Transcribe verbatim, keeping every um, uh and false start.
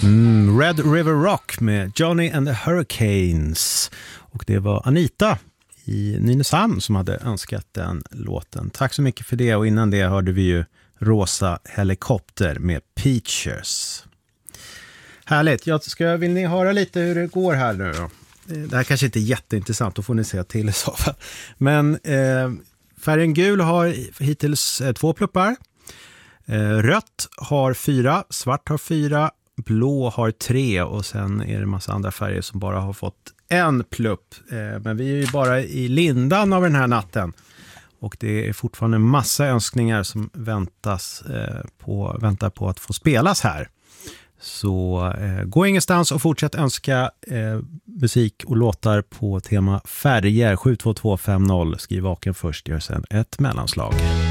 Mm, Red River Rock med Johnny and the Hurricanes. Och det var Anita i Nynäshamn som hade önskat den låten. Tack så mycket för det. Och innan det hörde vi ju Rosa Helikopter med Peaches. Härligt. Jag ska, vill ni höra lite hur det går här nu då? Det här kanske inte är jätteintressant, då får ni se till i så fall. Men eh, färgen gul har hittills eh, två pluppar. Eh, rött har fyra, svart har fyra, blå har tre och sen är det en massa andra färger som bara har fått en plupp. Eh, men vi är ju bara i lindan av den här natten. Och det är fortfarande en massa önskningar som väntas, eh, på, väntar på att få spelas här. Så eh, gå ingenstans och fortsätt önska eh, musik och låtar på tema färger. sju två två fem noll. Skriv vaken först, gör sen ett mellanslag.